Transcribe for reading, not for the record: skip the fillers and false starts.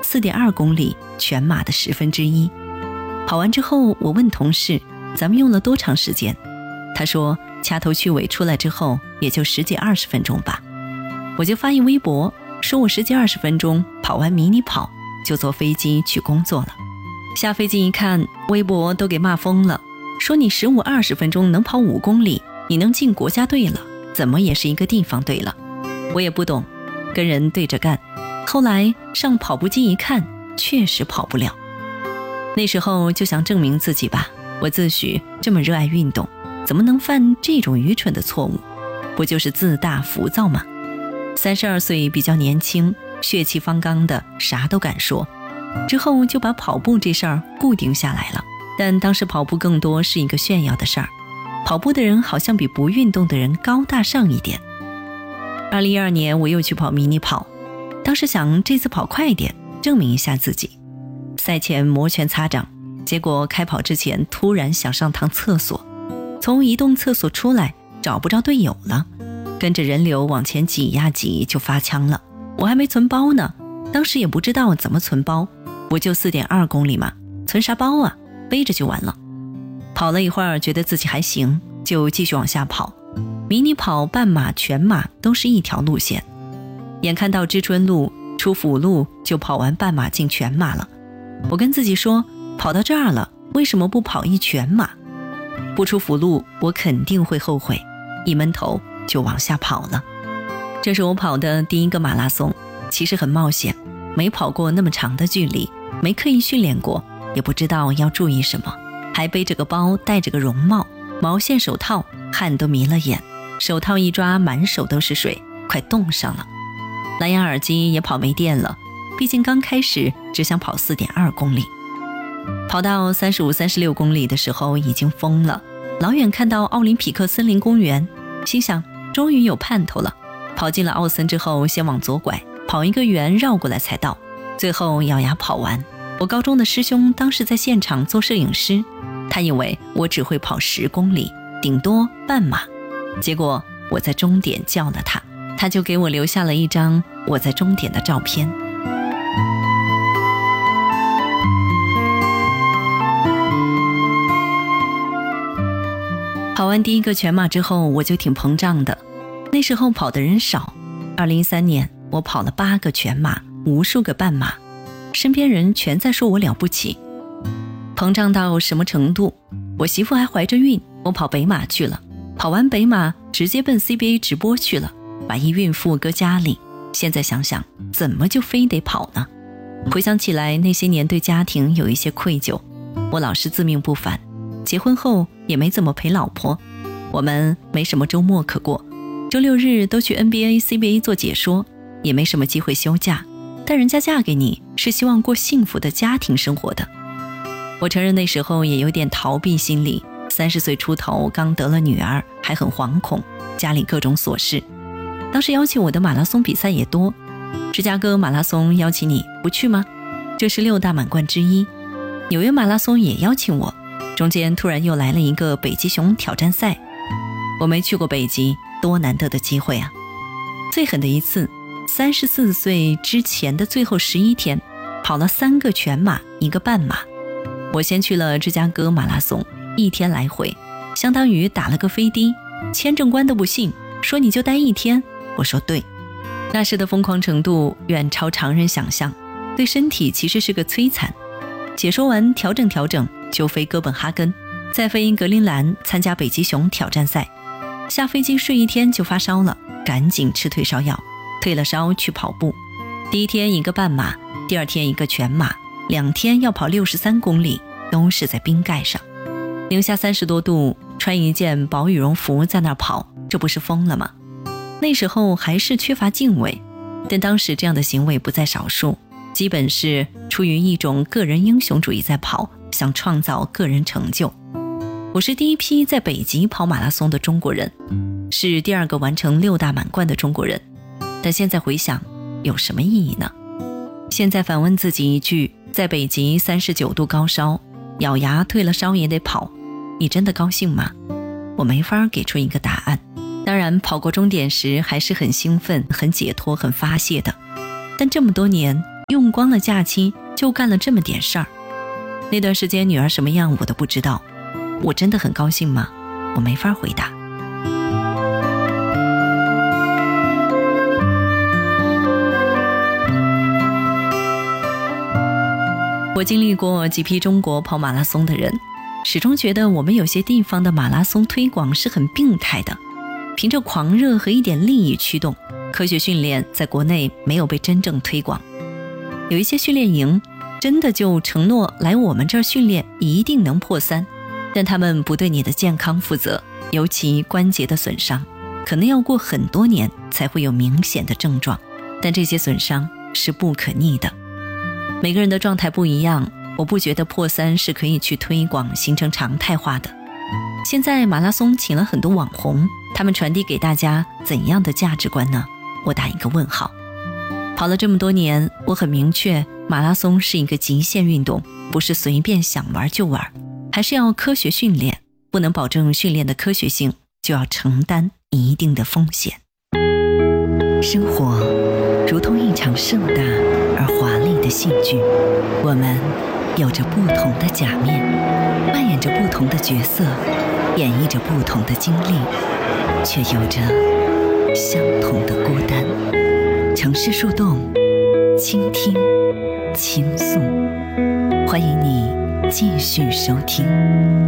4.2公里全马的1/10。跑完之后，我问同事咱们用了多长时间，他说掐头去尾出来之后也就10几20分钟吧。我就发一微博说我10几20分钟跑完迷你跑就坐飞机去工作了。下飞机一看，微博都给骂疯了，说你15、20分钟能跑5公里，你能进国家队了，怎么也是一个地方队了。我也不懂，跟人对着干。后来上跑步机一看，确实跑不了。那时候就想证明自己吧，我自诩这么热爱运动，怎么能犯这种愚蠢的错误？不就是自大浮躁吗？32岁比较年轻，血气方刚的，啥都敢说。之后就把跑步这事儿固定下来了。但当时跑步更多是一个炫耀的事儿，跑步的人好像比不运动的人高大上一点。2012年我又去跑迷你跑，当时想这次跑快一点，证明一下自己。赛前摩拳擦掌，结果开跑之前突然想上趟厕所，从移动厕所出来找不着队友了，跟着人流往前挤呀挤就发枪了。我还没存包呢，当时也不知道怎么存包，不就4.2公里嘛，存啥包啊，背着就完了。跑了一会儿觉得自己还行，就继续往下跑。迷你跑、半马、全马都是一条路线，眼看到知春路出辅路就跑完半马进全马了。我跟自己说，跑到这儿了，为什么不跑一全马？不出辅路我肯定会后悔，一闷头就往下跑了。这是我跑的第一个马拉松，其实很冒险，没跑过那么长的距离，没刻意训练过，也不知道要注意什么，还背着个包，戴着个绒帽，毛线手套，汗都迷了眼，手套一抓满手都是水，快冻上了。蓝牙耳机也跑没电了，毕竟刚开始只想跑4.2公里。跑到35、36公里的时候已经疯了，老远看到奥林匹克森林公园，心想终于有盼头了。跑进了奥森之后，先往左拐，跑一个圆绕过来才到，最后咬牙跑完。我高中的师兄当时在现场做摄影师，他以为我只会跑10公里，顶多半马，结果我在终点叫了他，他就给我留下了一张我在终点的照片。跑完第一个全马之后，我就挺膨胀的，那时候跑的人少。2013年我跑了8个全马，无数个半马，身边人全在说我了不起。膨胀到什么程度？我媳妇还怀着孕，我跑北马去了，跑完北马直接奔 CBA 直播去了，把一孕妇搁家里。现在想想，怎么就非得跑呢？回想起来，那些年对家庭有一些愧疚，我老是自命不凡，结婚后也没怎么陪老婆，我们没什么周末可过，周六日都去 NBA、CBA 做解说，也没什么机会休假，但人家嫁给你是希望过幸福的家庭生活的。我承认那时候也有点逃避心理，30岁出头刚得了女儿，还很惶恐，家里各种琐事。当时邀请我的马拉松比赛也多，芝加哥马拉松邀请你不去吗？这是6大满贯之一。纽约马拉松也邀请我，中间突然又来了一个北极熊挑战赛，我没去过北极，多难得的机会啊！最狠的一次，34岁之前的最后11天，跑了3个全马，1个半马。我先去了芝加哥马拉松，1天来回，相当于打了个飞的，签证官都不信，说你就待1天。我说对。那时的疯狂程度远超常人想象，对身体其实是个摧残。解说完调整调整，就飞哥本哈根，再飞格陵兰参加北极熊挑战赛。下飞机睡1天就发烧了，赶紧吃退烧药，退了烧去跑步。第1天1个半马，第2天1个全马，2天要跑63公里，都是在冰盖上，零下30多度，穿一件薄羽绒服在那跑，这不是疯了吗？那时候还是缺乏敬畏，但当时这样的行为不在少数，基本是出于一种个人英雄主义在跑，想创造个人成就。我是第一批在北极跑马拉松的中国人，是第2个完成6大满贯的中国人，但现在回想，有什么意义呢？现在反问自己一句，在北极39度高烧，咬牙退了烧也得跑，你真的高兴吗？我没法给出一个答案。当然跑过终点时还是很兴奋，很解脱，很发泄的，但这么多年用光了假期就干了这么点事儿。那段时间女儿什么样我都不知道，我真的很高兴吗？我没法回答。我经历过几批中国跑马拉松的人，始终觉得我们有些地方的马拉松推广是很病态的，凭着狂热和一点利益驱动，科学训练在国内没有被真正推广。有一些训练营真的就承诺来我们这儿训练一定能破3，但他们不对你的健康负责，尤其关节的损伤，可能要过很多年才会有明显的症状，但这些损伤是不可逆的。每个人的状态不一样，我不觉得破3是可以去推广形成常态化的。现在马拉松请了很多网红，他们传递给大家怎样的价值观呢？我打一个问号。跑了这么多年，我很明确，马拉松是一个极限运动，不是随便想玩就玩，还是要科学训练，不能保证训练的科学性，就要承担一定的风险。生活如同一场盛大而华丽的戏剧，我们有着不同的假面，扮演着不同的角色，演绎着不同的经历，却有着相同的孤单。城市树洞，倾听，倾诉，欢迎你继续收听。